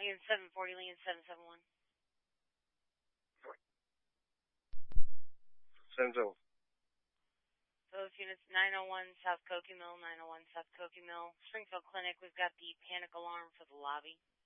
Lincoln 740, Lincoln 771. 7-7. Those units 901 South Cokie Mill, 901 South Cokie Mill. Springfield Clinic, we've got the panic alarm for the lobby.